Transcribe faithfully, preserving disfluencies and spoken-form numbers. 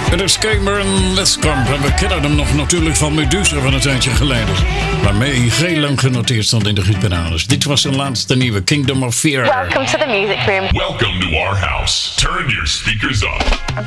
Het is Cameron Leskamp en we kennen hem nog natuurlijk van Medusa van een tijdje geleden. Waarmee hij heel lang genoteerd stond in de hitparades. Dit was zijn laatste nieuwe, Kingdom of Fear. Welcome to the music room. Welcome to our house. Turn your speakers up.